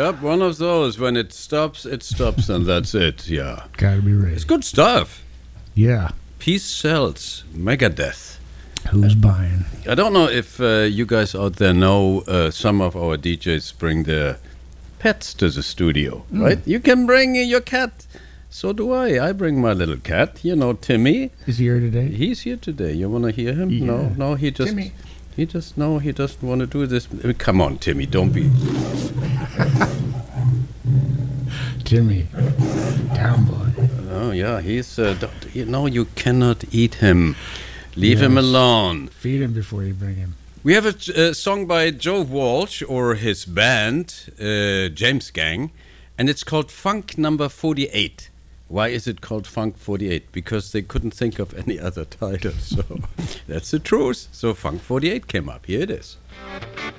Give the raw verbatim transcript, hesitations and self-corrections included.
Yep, one of those. When it stops, it stops, and that's it. Yeah. Gotta be ready. It's good stuff. Yeah. Peace Sells, Megadeth. Who's buying? I don't know if uh, you guys out there know uh, some of our D Js bring their pets to the studio, mm. right? You can bring your cat. So do I. I bring my little cat. You know, Timmy. Is he here today? He's here today. You want to hear him? Yeah. No, no. He just. Timmy. He just no. He doesn't want to do this. Come on, Timmy. Don't be. Timmy, town boy. Oh yeah, he's. Uh, you know, you cannot eat him. Leave yes. him alone. Feed him before you bring him. We have a uh, song by Joe Walsh or his band, uh, James Gang, and it's called Funk Number forty-eight. Why is it called Funk forty-eight? Because they couldn't think of any other title. So that's the truth. So Funk forty-eight came up. Here it is.